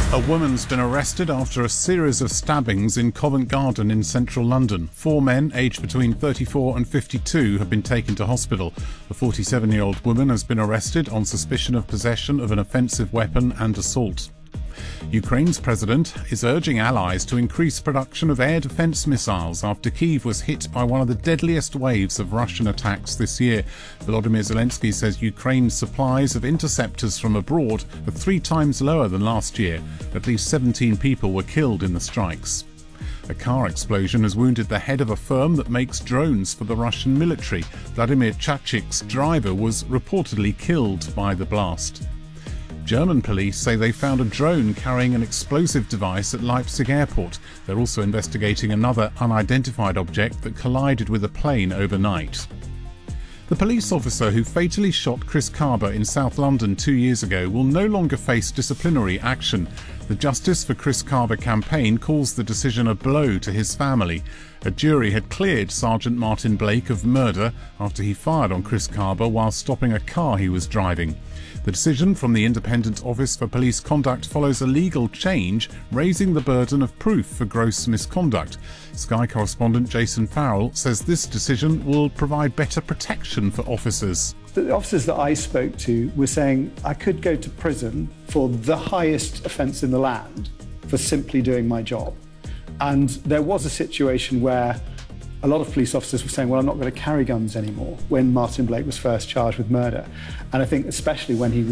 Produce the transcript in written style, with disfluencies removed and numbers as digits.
A woman's been arrested after a series of stabbings in Covent Garden in central London. 4 men, aged between 34 and 52, have been taken to hospital. The 47-year-old woman has been arrested on suspicion of possession of an offensive weapon and assault. Ukraine's president is urging allies to increase production of air defense missiles after Kyiv was hit by one of the deadliest waves of Russian attacks this year. Volodymyr Zelensky says Ukraine's supplies of interceptors from abroad are 3 times lower than last year. At least 17 people were killed in the strikes. A car explosion has wounded the head of a firm that makes drones for the Russian military. Vladimir Chachik's driver was reportedly killed by the blast. German police say they found a drone carrying an explosive device at Leipzig airport. They're also investigating another unidentified object that collided with a plane overnight. The police officer who fatally shot Chris Kaba in South London 2 years ago will no longer face disciplinary action. The Justice for Chris Kaba campaign calls the decision a blow to his family. A jury had cleared Sergeant Martin Blake of murder after he fired on Chris Kaba while stopping a car he was driving. The decision from the Independent Office for Police Conduct follows a legal change raising the burden of proof for gross misconduct. Sky correspondent Jason Farrell says this decision will provide better protection for officers. The officers that I spoke to were saying I could go to prison for the highest offence in the land for simply doing my job. And there was a situation where a lot of police officers were saying, well, I'm not going to carry guns anymore when Martin Blake was first charged with murder. And I think especially when he